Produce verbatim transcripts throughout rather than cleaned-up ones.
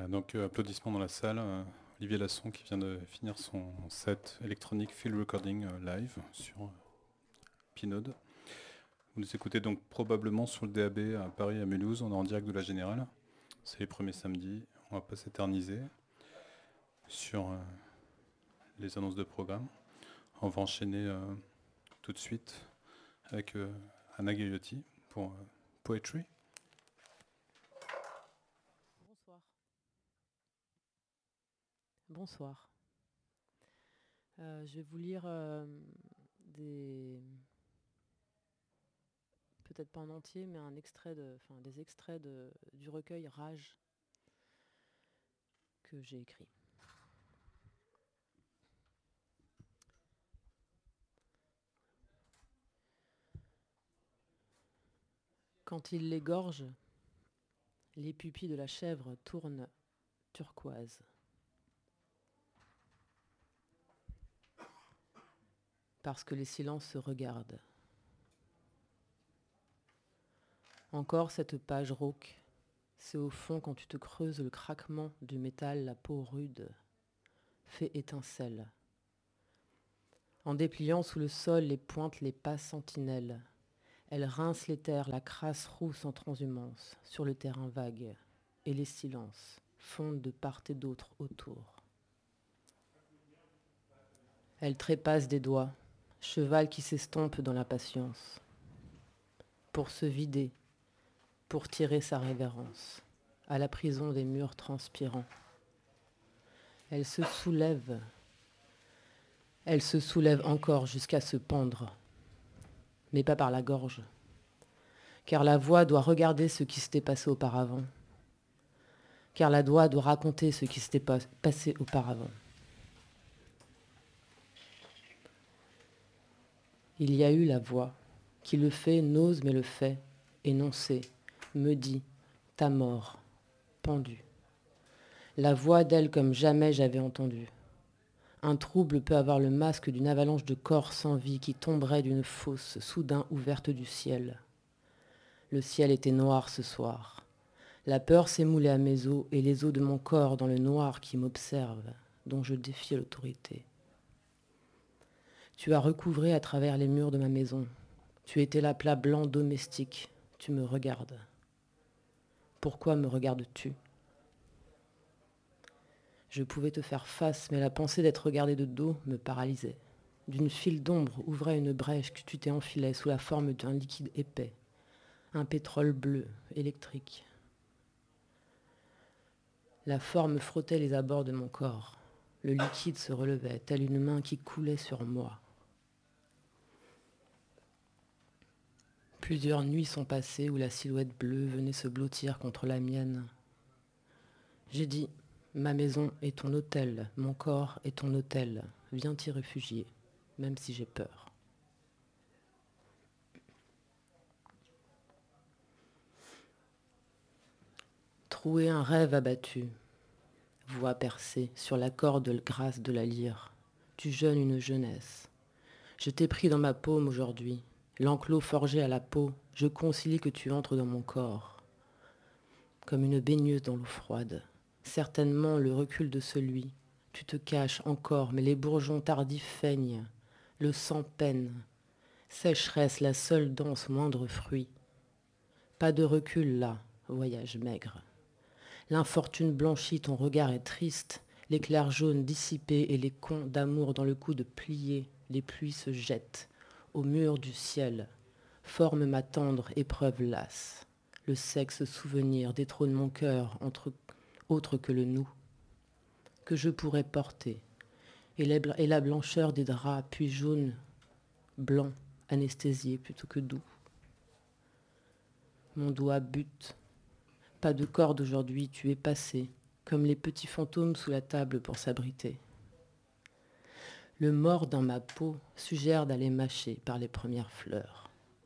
Euh, donc euh, applaudissements dans la salle. Euh, Olivier Lasson qui vient de finir son set électronique field recording euh, live sur euh, Pinode. Vous nous écoutez donc probablement sur le D A B à Paris et à Mulhouse. On est en direct de la Générale. C'est les premiers samedis. On va pas s'éterniser sur euh, les annonces de programme. On va enchaîner euh, tout de suite avec euh, Anna Gagliotti pour euh, Poetry. Bonsoir. Bonsoir. Euh, je vais vous lire euh, des... peut-être pas en entier, mais un extrait de, enfin, des extraits de, du recueil Rage que j'ai écrit. Quand il l'égorge, les pupilles de la chèvre tournent turquoise. Parce que les silences se regardent. Encore cette page rauque. C'est au fond quand tu te creuses le craquement du métal, la peau rude fait étincelle. En dépliant sous le sol les pointes, les pas sentinelles. Elle rince les terres, la crasse roue sans transhumance, sur le terrain vague, et les silences fondent de part et d'autre autour. Elle trépasse des doigts, cheval qui s'estompe dans la patience, pour se vider, pour tirer sa révérence, à la prison des murs transpirants. Elle se soulève, elle se soulève encore jusqu'à se pendre, mais pas par la gorge, car la voix doit regarder ce qui s'était passé auparavant. Car la doigt doit raconter ce qui s'était pas passé auparavant. Il y a eu la voix, qui le fait, n'ose mais le fait, énoncé, me dit, ta mort, pendue. La voix d'elle comme jamais j'avais entendu. Un trouble peut avoir le masque d'une avalanche de corps sans vie qui tomberait d'une fosse soudain ouverte du ciel. Le ciel était noir ce soir. La peur s'émoulait à mes os et les os de mon corps dans le noir qui m'observe, dont je défiais l'autorité. Tu as recouvré à travers les murs de ma maison. Tu étais l'aplat blanc domestique. Tu me regardes. Pourquoi me regardes-tu ? Je pouvais te faire face, mais la pensée d'être regardée de dos me paralysait. D'une file d'ombre ouvrait une brèche que tu t'es enfilée sous la forme d'un liquide épais, un pétrole bleu, électrique. La forme frottait les abords de mon corps. Le liquide se relevait, telle une main qui coulait sur moi. Plusieurs nuits sont passées où la silhouette bleue venait se blottir contre la mienne. J'ai dit, ma maison est ton hôtel, mon corps est ton hôtel. Viens t'y réfugier, même si j'ai peur. Trouer un rêve abattu, voix percée sur la corde grasse de la lyre. Tu jeûnes une jeunesse. Je t'ai pris dans ma paume aujourd'hui, l'enclos forgé à la peau. Je concilie que tu entres dans mon corps, comme une baigneuse dans l'eau froide. Certainement le recul de celui. Tu te caches encore, mais les bourgeons tardifs feignent. Le sang peine. Sécheresse, la seule danse, moindre fruit. Pas de recul là, voyage maigre. L'infortune blanchit, ton regard est triste. L'éclair jaune dissipé et les cons d'amour dans le coude plié. Les pluies se jettent au mur du ciel. Forme ma tendre épreuve lasse. Le sexe souvenir détrône mon cœur entre autre que le nous. Que je pourrais porter. Et la blancheur des draps, puis jaune, blanc, anesthésié plutôt que doux. Mon doigt bute. Pas de corde aujourd'hui, tu es passé, comme les petits fantômes sous la table pour s'abriter. Le mort dans ma peau suggère d'aller mâcher par les premières fleurs.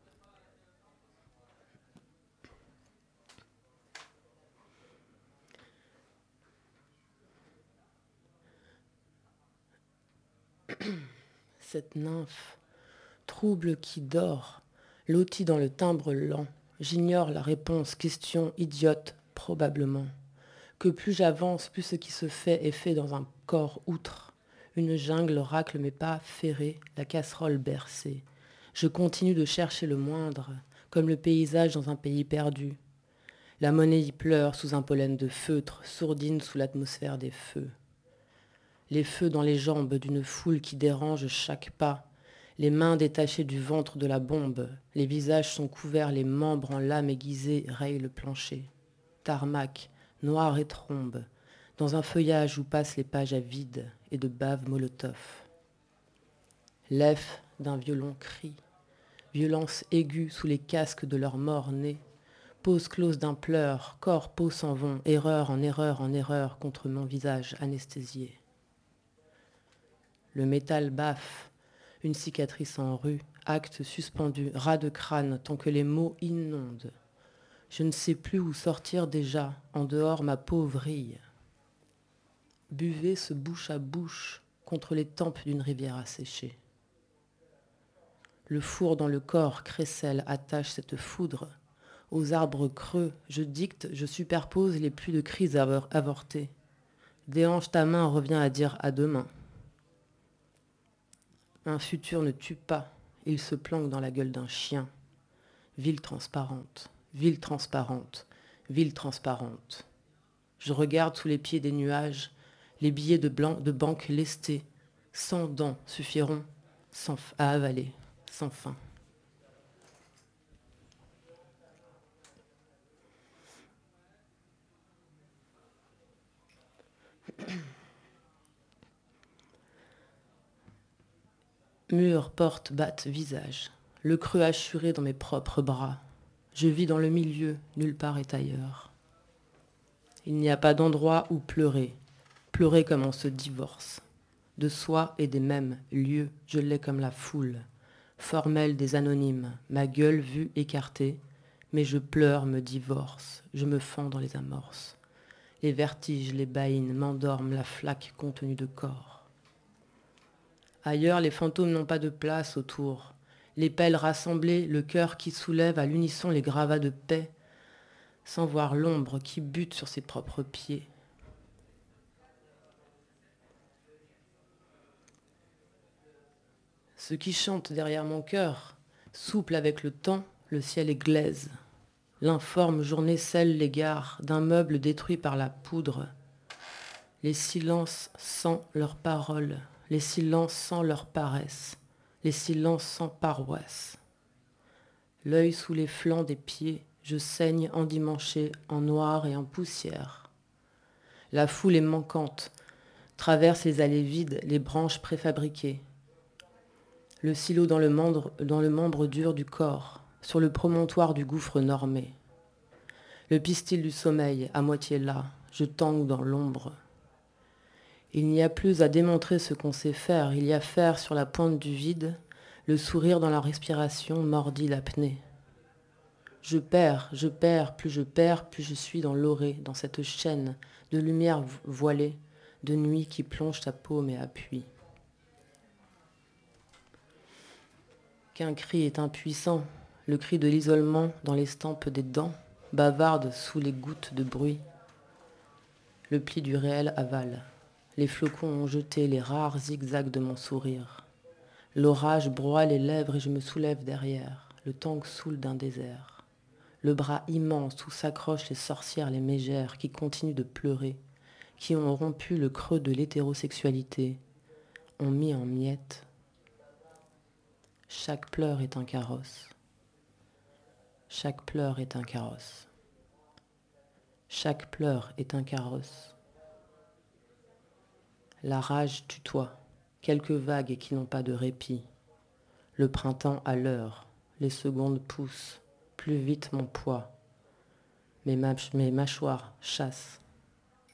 Cette nymphe, trouble qui dort, lotie dans le timbre lent, j'ignore la réponse, question idiote, probablement. que plus j'avance, plus ce qui se fait est fait dans un corps outre. Une jungle racle mes pas ferrés, la casserole bercée. Je continue de chercher le moindre, comme le paysage dans un pays perdu. La monnaie y pleure sous un pollen de feutre, sourdine sous l'atmosphère des feux. Les feux dans les jambes d'une foule qui dérange chaque pas, les mains détachées du ventre de la bombe, les visages sont couverts, les membres en lames aiguisées rayent le plancher. Tarmac, noir et trombe, dans un feuillage où passent les pages à vide et de bave molotov. L'eff d'un violon crie, violence aiguë sous les casques de leurs morts nés, pose close d'un pleur, corps, peau s'en vont, erreur en erreur en erreur contre mon visage anesthésié. Le métal baffe, une cicatrice en rue, acte suspendu, ras de crâne tant que les mots inondent. Je ne sais plus où sortir déjà, en dehors ma peau vrille. Buvez ce bouche à bouche contre les tempes d'une rivière asséchée. Le four dans le corps crécelle, attache cette foudre. Aux arbres creux, je dicte, je superpose les pluies de crises avortées. Déhanche ta main revient à dire à demain. Un futur ne tue pas, il se planque dans la gueule d'un chien. Ville transparente, ville transparente, ville transparente. Je regarde sous les pieds des nuages, les billets de, blanc, de banque lestés, sans dents suffiront sans, à avaler, sans fin. Murs, portes, battent, visage, le creux assuré dans mes propres bras. Je vis dans le milieu, nulle part est ailleurs. Il n'y a pas d'endroit où pleurer, pleurer comme on se divorce. De soi et des mêmes lieux, je l'ai comme la foule, formelle des anonymes, ma gueule vue écartée, mais je pleure, me divorce, je me fends dans les amorces. Les vertiges, les baïnes m'endorment la flaque contenue de corps. Ailleurs, les fantômes n'ont pas de place autour. Les pelles rassemblées, le cœur qui soulève à l'unisson les gravats de paix, sans voir l'ombre qui bute sur ses propres pieds. Ce qui chante derrière mon cœur, souple avec le temps, le ciel est glaise. L'informe journée scelle l'égard d'un meuble détruit par la poudre. Les silences sans leurs paroles, les silences sans leur paresse, les silences sans paroisse. L'œil sous les flancs des pieds, je saigne endimanché en noir et en poussière. La foule est manquante, traverse les allées vides, les branches préfabriquées. Le silo dans le membre, dans le membre dur du corps, sur le promontoire du gouffre normé. Le pistil du sommeil, à moitié là, je tangue dans l'ombre. Il n'y a plus à démontrer ce qu'on sait faire, il y a faire sur la pointe du vide, le sourire dans la respiration mordit l'apnée. Je perds, je perds, plus je perds, plus je suis dans l'orée, dans cette chaîne de lumière voilée, de nuit qui plonge ta paume et appuie. Qu'un cri est impuissant, le cri de l'isolement dans l'estampe des dents, bavarde sous les gouttes de bruit. Le pli du réel avale. Les flocons ont jeté les rares zigzags de mon sourire. L'orage broie les lèvres et je me soulève derrière, le tank saoule d'un désert. Le bras immense où s'accrochent les sorcières, les mégères qui continuent de pleurer, qui ont rompu le creux de l'hétérosexualité, ont mis en miettes. Chaque pleur est un carrosse. Chaque pleur est un carrosse. Chaque pleur est un carrosse. La rage tutoie, quelques vagues qui n'ont pas de répit. Le printemps à l'heure, les secondes poussent, plus vite mon poids. Mes, mâch- mes mâchoires chassent,